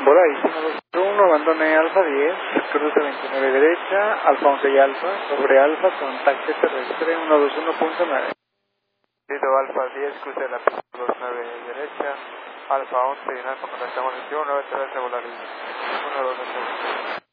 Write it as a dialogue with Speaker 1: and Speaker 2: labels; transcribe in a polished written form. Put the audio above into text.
Speaker 1: Voláis 121, abandone Alfa 10, cruce 29 derecha, Alfa 11 y Alfa, sobre Alfa, contacte terrestre 121.9.
Speaker 2: Listo, Alfa 10, cruce la pista 29 derecha, Alfa 11 y en Alfa contactamos el 19 terrestre, volar 122.